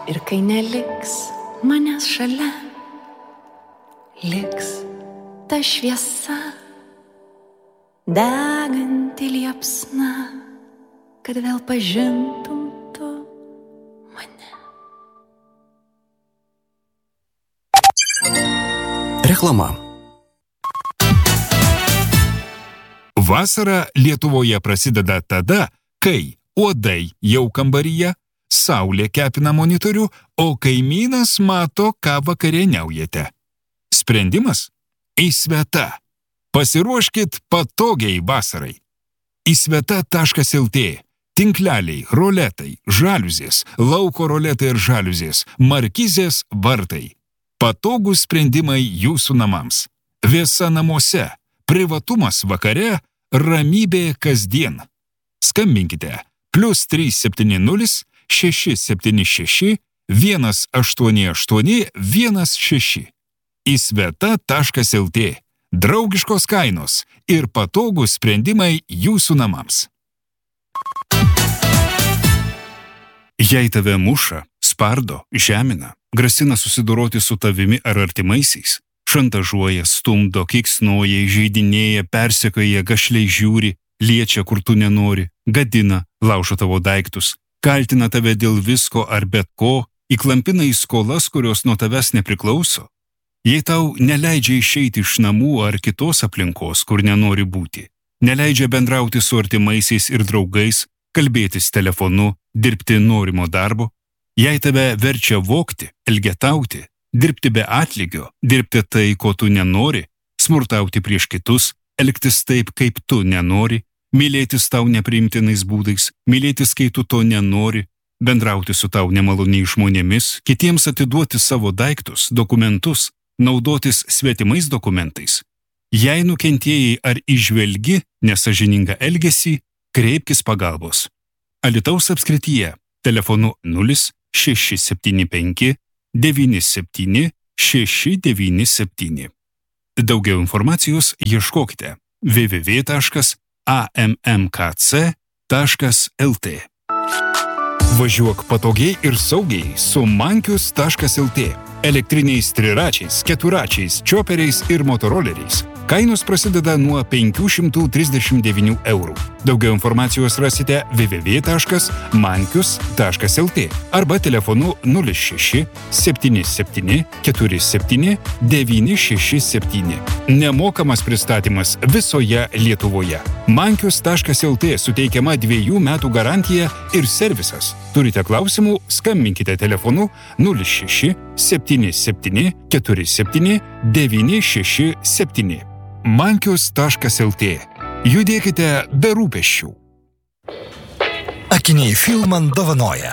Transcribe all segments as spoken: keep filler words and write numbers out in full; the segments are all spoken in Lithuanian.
Ir kai neliks manęs šalia, liks ta šviesa, deganti liepsna, kad vėl pažintum tu mane. Reklama. Vasara Lietuvoje prasideda tada, kai uodai jau kambaryje, saulė kepina monitorių, o kaimynas mato, ką vakarieniaujate. Sprendimas? Įsveta. Pasiruoškit patogiai vasarai. Įsveta taškas lt. Tinkleliai, roletai, žaliuzės, lauko roletai ir žaliuzės, markizės, vartai. Patogūs sprendimai jūsų namams. Vėsa namuose, privatumas vakare, ramybė kasdien. Skambinkite plius trys septyni nulis šeši septyni šeši vienas aštuoni aštuoni vienas šeši. Įsveta taškas lt. Draugiškos kainos ir patogūs sprendimai jūsų namams. Jei tave muša, spardo, žemina, grasina susidoroti su tavimi ar artimaisiais, šantažuoja, stumdo, kiksnoja, įžeidinėja, persekioja, gašliai žiūri, liečia, kur tu nenori, gadina, laužo tavo daiktus, kaltina tave dėl visko ar bet ko, įklampina į skolas, kurios nuo tavęs nepriklauso. Jei tau neleidžia išeiti iš namų ar kitos aplinkos, kur nenori būti, neleidžia bendrauti su artimaisiais ir draugais, kalbėtis telefonu, dirbti norimo darbo, jei tave verčia vogti, elgetauti, dirbti be atlygio, dirbti tai, ko tu nenori, smurtauti prieš kitus, elgtis taip, kaip tu nenori, mylėtis tau nepriimtinais būdais, mylėtis, kai tu to nenori, bendrauti su tau nemaloniais žmonėmis, kitiems atiduoti savo daiktus, dokumentus, naudotis svetimais dokumentais. Jei nukentėjai ar įžvelgi nesąžiningą elgesį, kreipkis pagalbos. Alytaus apskrityje telefonu nulis šeši septyni penki devyni septyni šeši devyni septyni. Daugiau informacijos ieškokite w w w taškas a m m k c taškas l t. Važiuok patogiai ir saugiai su mankius taškas l t. Elektriniais triračiais, keturačiais, čioperiais ir motoroleriais. Kainos prasideda nuo penkių šimtų trisdešimt devynių eurų. Daugiau informacijos rasite w w w taškas mankius taškas l t arba telefonu nulis šeši septyni septyni keturi septyni devyni šeši septyni. Nemokamas pristatymas visoje Lietuvoje. mankius taškas l t suteikiama dviejų metų garantija ir servisas. Turite klausimų, skambinkite telefonu nulis šeši septyni septyni keturi septyni devyni šeši septyni. mankius taškas l t. Judėkite be rūpesčių. Akiniai Filman dovanoja.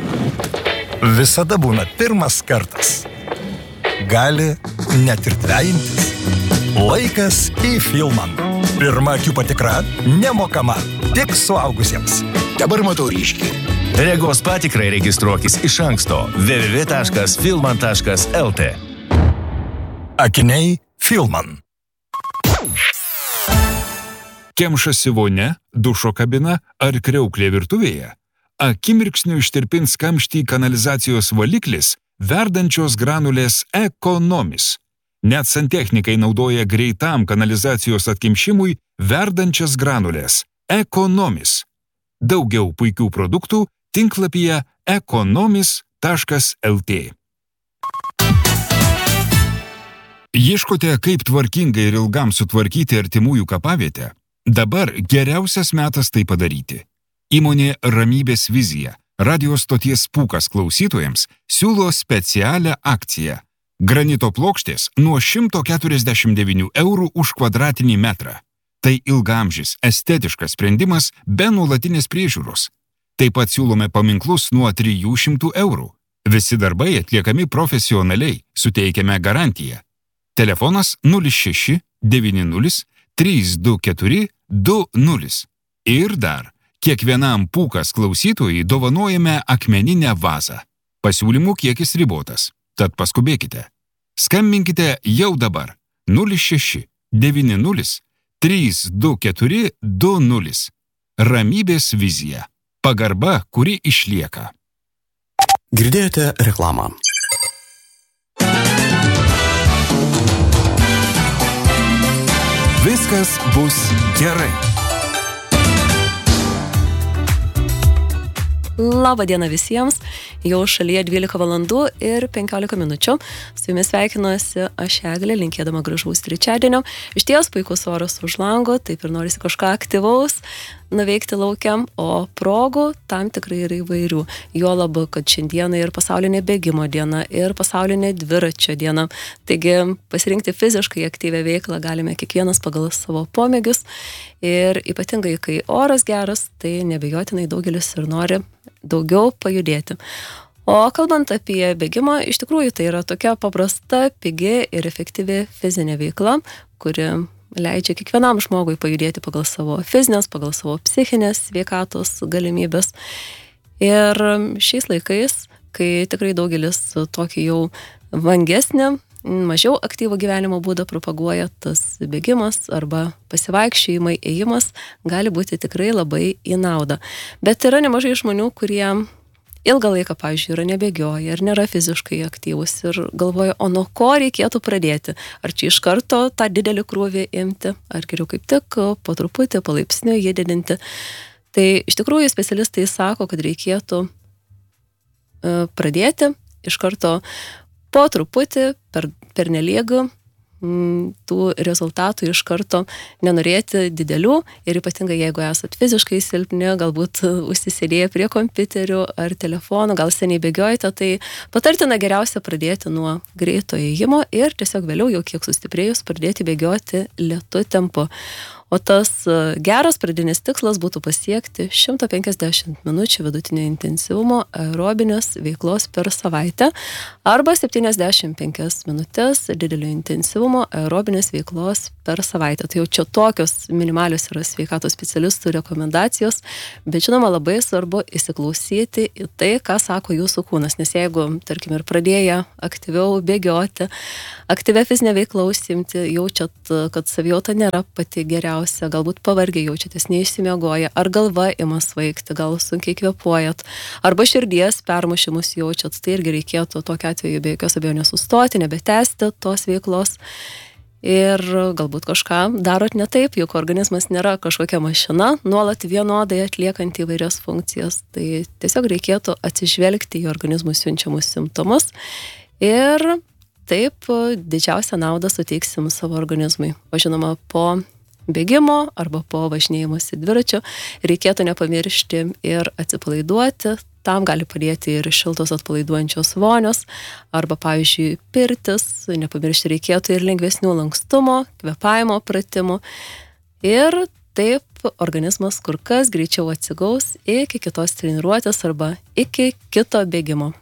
Visada būna pirmas kartas. Gali net ir dvejintis. Laikas į Filman. Pirma akių patikra nemokama, tik suaugusiems. Dabar matau ryškiai. Regos patikrai registruokis iš anksto w w w taškas filman taškas l t. Akiniai Filman. Kemšasi vonia, dušo kabina ar kriauklė virtuvėje? Akimirksniu ištirpins kamštį kanalizacijos valiklis verdančios granulės Ekonomis. Net santechnikai naudoja greitam kanalizacijos atkimšimui verdančias granulės Ekonomis. Daugiau puikių produktų tinklapyje ekonomis taškas l t. Ieškote, kaip tvarkingai ir ilgam sutvarkyti artimųjų kapavietę? Dabar geriausias metas tai padaryti. Įmonė Ramybės vizija, radio stoties Pūkas klausytojams, siūlo specialią akciją. Granito plokštės nuo šimto keturiasdešimt devynių eurų už kvadratinį metrą. Tai ilgaamžis, estetiškas sprendimas be nuolatinės priežiūros. Taip pat siūlome paminklus nuo trijų šimtų eurų. Visi darbai atliekami profesionaliai, suteikiame garantiją. Telefonas nulis šeši devyni nulis trys du keturi du nulis. Ir dar, kiekvienam Pūkas klausytojui dovanojame akmeninę vazą. Pasiūlymų kiekis ribotas, tad paskubėkite. Skambinkite jau dabar nulis šeši devyni nulis trys du keturi du nulis. Ramybės vizija. Pagarba, kuri išlieka. Girdėjote reklamą. Viskas bus gerai. Labą dieną visiems, jau šalyje dvylika valandų ir penkiolika minučių. Su jumis sveikinuosi aš Eglė, linkėdama gražaus trečiadienio. Iš ties puikus oras už lango, taip ir norisi kažką aktyvaus nuveikti laukiam, o progų tam tikrai yra įvairių. Jo labu, kad šiandieną ir pasaulinė bėgimo diena, ir pasaulinė dviračio diena. Taigi pasirinkti fiziškai aktyvią veiklą galime kiekvienas pagal savo pomėgius. Ir ypatingai, kai oras geras, tai nebejotinai daugelis ir nori daugiau pajudėti. O kalbant apie bėgimą, iš tikrųjų tai yra tokia paprasta, pigi ir efektyvi fizinė veikla, kuri leidžia kiekvienam žmogui pajudėti pagal savo fizinės, pagal savo psichinės sveikatos galimybės. Ir šiais laikais, kai tikrai daugelis tokį jau vangesnį, mažiau aktyvų gyvenimo būdą propaguoja, tas bėgimas arba pasivaikščiojimai, ėjimas gali būti tikrai labai į naudą. Bet yra nemažai žmonių, kurie ilgą laiką, pavyzdžiui, yra nebėgioja ir nėra fiziškai aktyvus ir galvoja, o nuo ko reikėtų pradėti? Ar čia iš karto tą didelį krūvį imti, ar geriau kaip tik po truputį, palaipsniui jį didinti? Tai iš tikrųjų specialistai sako, kad reikėtų pradėti iš karto po truputį, per, per neliegų, tų rezultatų iš karto nenorėti didelių ir ypatingai jeigu esat fiziškai silpni, galbūt užsisėdėję prie kompiuterių ar telefonų, gal seniai bėgiojate, tai patartina geriausia pradėti nuo greito ėjimo ir tiesiog vėliau jau kiek sustiprėjus pradėti bėgioti lėtu tempu. O tas geras pradinis tikslas būtų pasiekti šimtą penkiasdešimt minučių vidutinio intensyvumo aerobinės veiklos per savaitę arba septyniasdešimt penkias minutės didelio intensyvumo aerobinės veiklos per savaitę. Tai jau čia tokios minimalios yra sveikatos specialistų rekomendacijos, bet žinoma labai svarbu įsiklausyti į tai, ką sako jūsų kūnas, nes jeigu, tarkim, ir pradėję aktyviau bėgioti, aktyvia fizinė veikla užsiimti, jaučiat, kad savijauta nėra pati geriausia, galbūt pavargiai jaučiatės, neišsimiegoja, ar galva ima svaigti, gal sunkiai kvėpuojat, arba širdies permušimus jaučiat, tai irgi reikėtų tokiu atveju be jokios abejonės sustoti, nebetęsti tos veiklos ir galbūt kažką darot ne taip, juk organizmas nėra kažkokia mašina, nuolat vienodai atliekant įvairias funkcijas, tai tiesiog reikėtų atsižvelgti į organizmų siunčiamus simptomus ir taip didžiausią naudą suteiksim savo organizmui. O žinoma, po bėgimo arba po važinėjimuose dviračiu reikėtų nepamiršti ir atsipalaiduoti. Tam gali padėti ir šiltos atpalaiduojančios vonios arba, pavyzdžiui, pirtis. Nepamiršti reikėtų ir lengvesnių lankstumo, kvėpavimo pratimų. Ir taip organizmas kur kas greičiau atsigaus iki kitos treniruotės arba iki kito bėgimo.